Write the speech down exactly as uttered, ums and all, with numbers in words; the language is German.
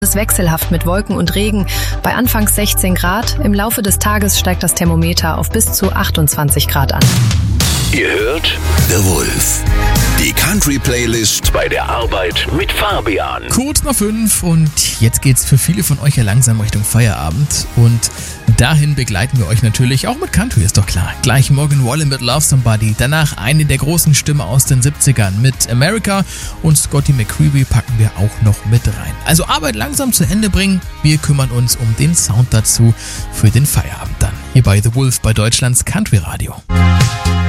ist wechselhaft mit Wolken und Regen bei anfangs sechzehn Grad. Im Laufe des Tages steigt das Thermometer auf bis zu achtundzwanzig Grad an. Ihr hört The Wolf, die Country-Playlist bei der Arbeit mit Fabian. Kurz nach fünf und jetzt geht's für viele von euch ja langsam Richtung Feierabend und dahin begleiten wir euch natürlich auch mit Country, ist doch klar. Gleich Morgan Wallen mit Love Somebody, danach eine der großen Stimmen aus den siebzigern mit America und Scotty McCreery packen wir auch noch mit rein. Also Arbeit langsam zu Ende bringen, wir kümmern uns um den Sound dazu für den Feierabend dann. Hier bei The Wolf bei Deutschlands Country Radio.